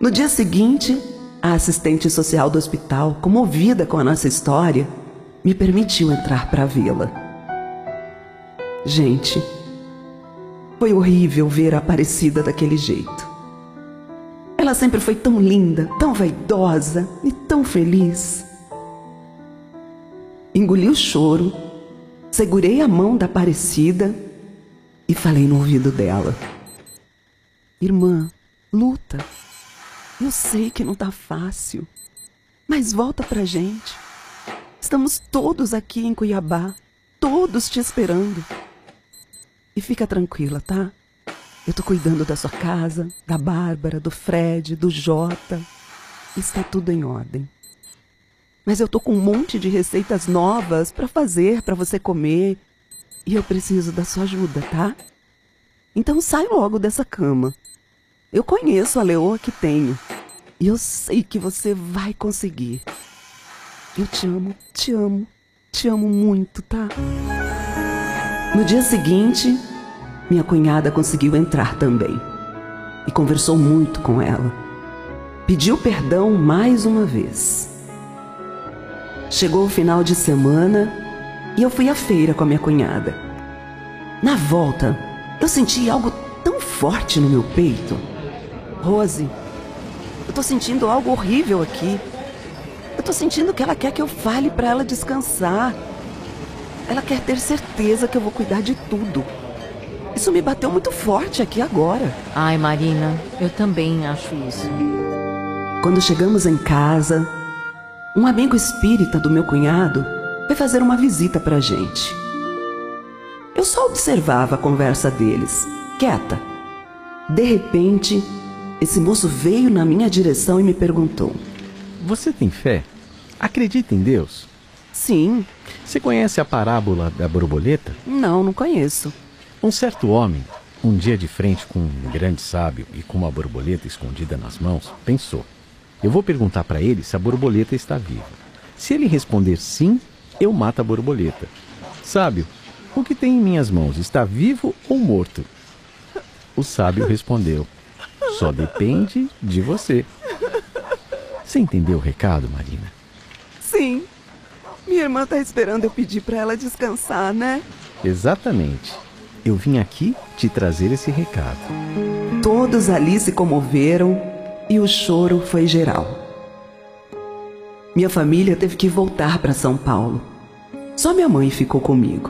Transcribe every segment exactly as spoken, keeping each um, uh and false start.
No dia seguinte, a assistente social do hospital, comovida com a nossa história, me permitiu entrar para vê-la. Gente, foi horrível ver a Aparecida daquele jeito. Ela sempre foi tão linda, tão vaidosa e tão feliz. Engoli o choro, segurei a mão da Aparecida e falei no ouvido dela: irmã, luta. Eu sei que não tá fácil, mas volta pra gente. Estamos todos aqui em Cuiabá, todos te esperando. E fica tranquila, tá? Eu tô cuidando da sua casa, da Bárbara, do Fred, do Jota. Está tudo em ordem. Mas eu tô com um monte de receitas novas pra fazer, pra você comer. E eu preciso da sua ajuda, tá? Então sai logo dessa cama. Eu conheço a leoa que tenho. E eu sei que você vai conseguir. Eu te amo, te amo, te amo muito, tá? No dia seguinte, minha cunhada conseguiu entrar também. E conversou muito com ela. Pediu perdão mais uma vez. Chegou o final de semana e eu fui à feira com a minha cunhada. Na volta, eu senti algo tão forte no meu peito. Rose, eu tô sentindo algo horrível aqui. Eu tô sentindo que ela quer que eu fale pra ela descansar. Ela quer ter certeza que eu vou cuidar de tudo. Isso me bateu muito forte aqui agora. Ai, Marina, eu também acho isso. Quando chegamos em casa, um amigo espírita do meu cunhado foi fazer uma visita pra gente. Eu só observava a conversa deles, quieta. De repente, esse moço veio na minha direção e me perguntou: você tem fé? Acredita em Deus? Sim. Você conhece a parábola da borboleta? Não, não conheço. Um certo homem, um dia de frente com um grande sábio e com uma borboleta escondida nas mãos, pensou: eu vou perguntar para ele se a borboleta está viva. Se ele responder sim, eu mato a borboleta. Sábio, o que tem em minhas mãos está vivo ou morto? O sábio respondeu: só depende de você. Você entendeu o recado, Marina? Sim. Minha irmã está esperando eu pedir para ela descansar, né? Exatamente. Eu vim aqui te trazer esse recado. Todos ali se comoveram e o choro foi geral. Minha família teve que voltar para São Paulo. Só minha mãe ficou comigo.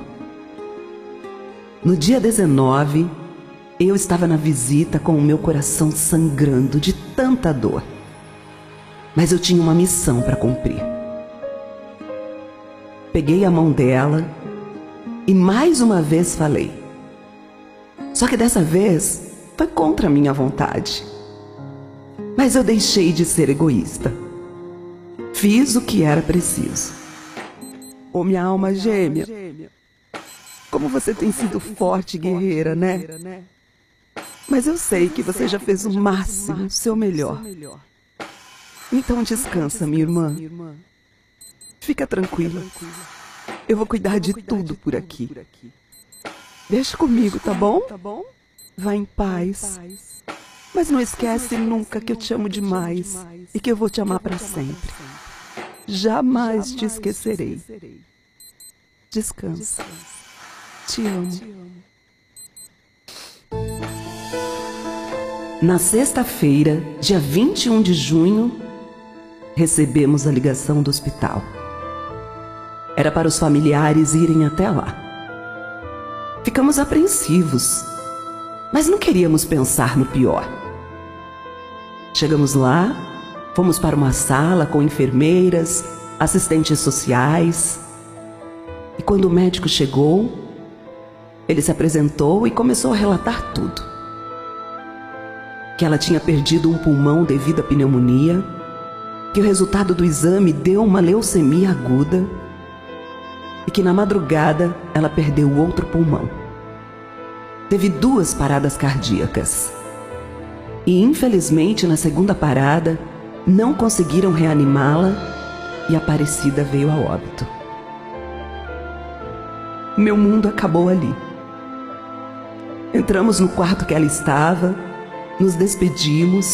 No dia dezenove, eu estava na visita com o meu coração sangrando de tanta dor. Mas eu tinha uma missão para cumprir. Peguei a mão dela e mais uma vez falei. Só que dessa vez foi contra a minha vontade. Mas eu deixei de ser egoísta. Fiz o que era preciso. Ô, minha alma gêmea, como você tem sido forte e guerreira, né? Mas eu sei que você já fez o máximo, o seu melhor. Então descansa, minha irmã. Fica tranquila. Eu vou cuidar de tudo por aqui. Deixa comigo, tá bom? Vá em paz. Mas não esquece nunca que eu te amo demais e que eu vou te amar para sempre. Jamais te esquecerei. Descansa. Te amo. Na sexta-feira, dia vinte e um de junho, recebemos a ligação do hospital. Era para os familiares irem até lá. Ficamos apreensivos, mas não queríamos pensar no pior. Chegamos lá, fomos para uma sala com enfermeiras, assistentes sociais. E quando o médico chegou, ele se apresentou e começou a relatar tudo. Que ela tinha perdido um pulmão devido à pneumonia, que o resultado do exame deu uma leucemia aguda e que na madrugada ela perdeu o outro pulmão. Teve duas paradas cardíacas. E infelizmente na segunda parada não conseguiram reanimá-la e a Aparecida veio a óbito. Meu mundo acabou ali. Entramos no quarto que ela estava, nos despedimos